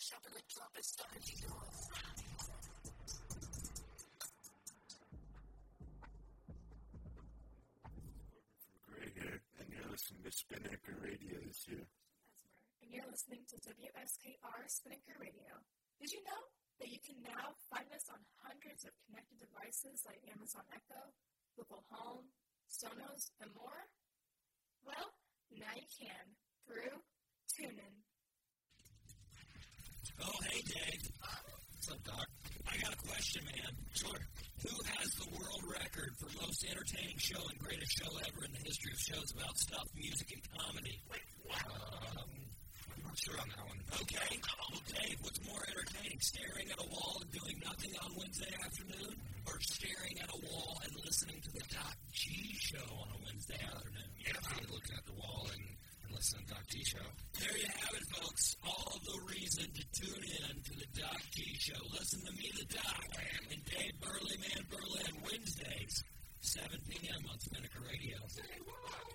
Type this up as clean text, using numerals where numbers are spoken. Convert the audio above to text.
shop in the trumpets, starting to go. Greg here, and you're listening to Spinnaker Radio this year. And you're listening to WSKR Spinnaker Radio. Did you know that you can now find us on hundreds of connected devices like Amazon Echo, Google Home, Sonos, and more? Well, now you can through TuneIn. Oh, hey, Dave. What's up, Doc? I got a question, man. Sure. Who has the world record for most entertaining show and greatest show ever in the history of shows about stuff, music, and comedy? Wait, what? I'm not sure on that one. Okay. Well, Dave, what's more entertaining, staring at a wall and doing nothing on Wednesday afternoon, or staring at a wall and listening to the Doc G Show on a Wednesday afternoon? Yeah, I'm looking at the wall and listening to Doc G Show. There you have it, folks. All the reason to tune in to the Doc G Show. Listen to me, the Doc,